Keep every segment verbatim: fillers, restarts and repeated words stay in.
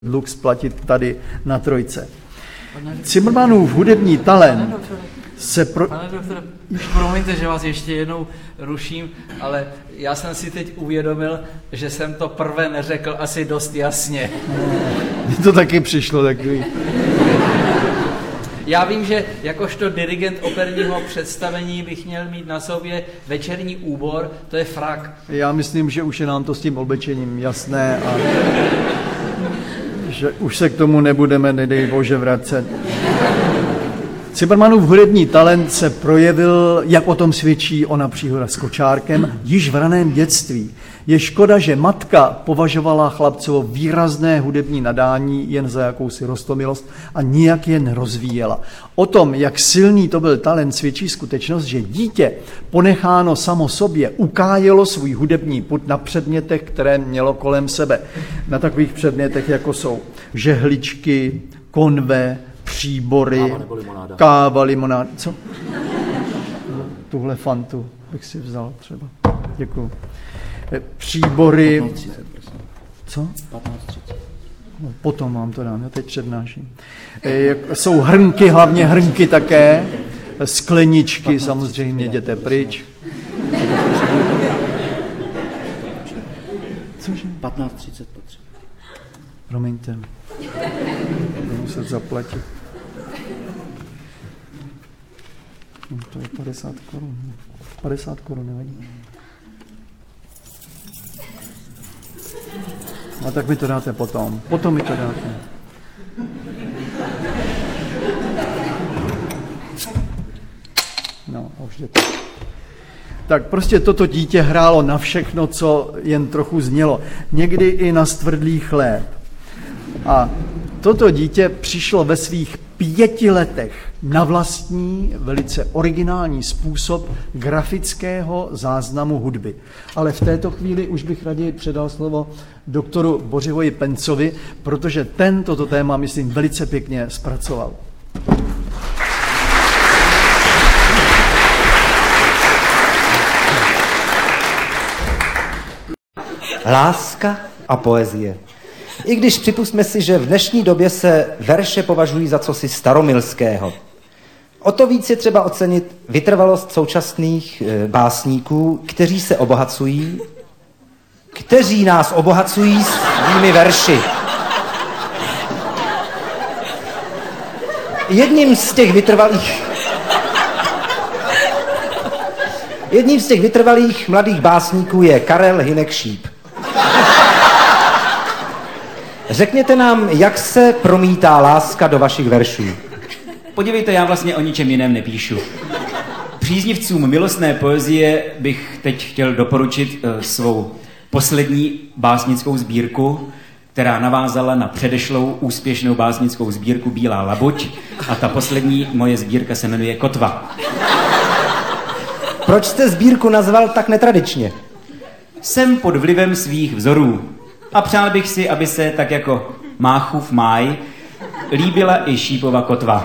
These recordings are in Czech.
dluh splatit tady na Trojce. Cimrmanův hudební talent se pro... Pane doktore, promiňte, že vás ještě jednou ruším, ale já jsem si teď uvědomil, že jsem to prvé neřekl asi dost jasně. Mně to taky přišlo takový. Já vím, že jakožto dirigent operního představení bych měl mít na sobě večerní úbor, to je frak. Já myslím, že už je nám to s tím oblečením jasné a že už se k tomu nebudeme, nedej bože, vracet. Cimrmanův hudební talent se projevil, jak o tom svědčí ona příhoda s kočárkem, již v raném dětství. Je škoda, že matka považovala chlapcovo výrazné hudební nadání jen za jakousi roztomilost a nijak je nerozvíjela. O tom, jak silný to byl talent, svědčí skutečnost, že dítě ponecháno samo sobě ukájelo svůj hudební pud na předmětech, které mělo kolem sebe. Na takových předmětech, jako jsou žehličky, konve, příbory, káva nebo limonáda. Káva, limonáda. Co? Tuhle fantu bych si vzal třeba. Děkuju. Příbory... patnáct třicet, prosím. Co? patnáct třicet. No, potom vám to dám, já teď přednáším. Jsou hrnky, hlavně hrnky také, skleničky, samozřejmě jděte pryč. Cože? patnáct třicet potřeba. Promiňte, budu muset zaplatit. No, to je padesát korun. padesát korun, nevadí. A tak mi to dáte potom. Potom mi to dáte. No, a už jde to. Tak prostě toto dítě hrálo na všechno, co jen trochu znělo. Někdy i na stvrdlý chléb. A toto dítě přišlo ve svých pěti letech na vlastní, velice originální způsob grafického záznamu hudby. Ale v této chvíli už bych raději předal slovo doktoru Bořivoji Pencovi, protože ten toto téma, myslím, velice pěkně zpracoval. Láska a poezie. I když připustme si, že v dnešní době se verše považují za cosi staromilského. O to víc je třeba ocenit vytrvalost současných e, básníků, kteří se obohacují, kteří nás obohacují svými verši. Jedním z těch vytrvalých... Jedním z těch vytrvalých mladých básníků je Karel Hynek-Šíp. Řekněte nám, jak se promítá láska do vašich veršů. Podívejte, já vlastně o ničem jiném nepíšu. Příznivcům milostné poezie bych teď chtěl doporučit uh, svou poslední básnickou sbírku, která navázala na předešlou úspěšnou básnickou sbírku Bílá labuť, a ta poslední moje sbírka se jmenuje Kotva. Proč jste sbírku nazval tak netradičně? Jsem pod vlivem svých vzorů a přál bych si, aby se tak jako Máchův máj líbila i Šípova kotva.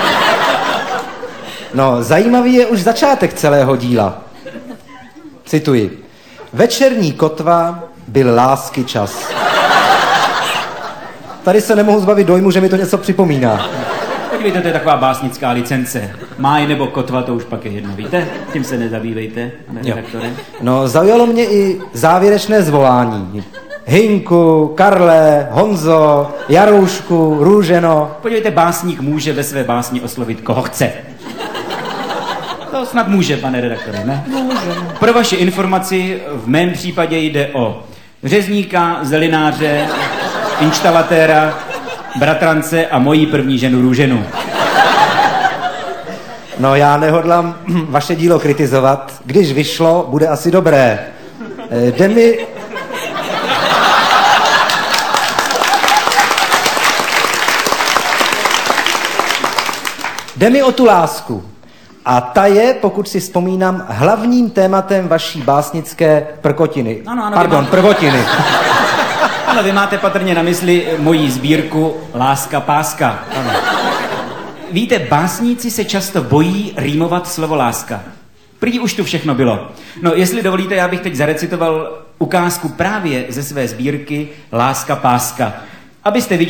No, zajímavý je už začátek celého díla. Cituji. Večerní kotva byl lásky čas. Tady se nemohu zbavit dojmu, že mi to něco připomíná. Podívejte, to je taková básnická licence. Máj nebo kotva, to už pak je jedno, víte? Tím se nezabývejte, pane redaktore. No, zaujalo mě i závěrečné zvolání. Hynku, Karle, Honzo, Jaroušku, Růženo. Podívejte, básník může ve své básni oslovit koho chce. To snad může, pane redaktore, ne? Může. Pro vaši informaci, v mém případě jde o řezníka, zelináře, inštalatéra, bratrance a moji první ženu Růženu. No, já nehodlám vaše dílo kritizovat. Když vyšlo, bude asi dobré. Jde mi... Jde mi o tu lásku. A ta je, pokud si vzpomínám, hlavním tématem vaší básnické prkotiny. Ano, ano, Pardon, máte... prvotiny. Ano, vy máte patrně na mysli moji sbírku Láska páska. Ano. Víte, básníci se často bojí rýmovat slovo láska. Prý už tu všechno bylo. No, jestli dovolíte, já bych teď zarecitoval ukázku právě ze své sbírky Láska páska. abyste viděli,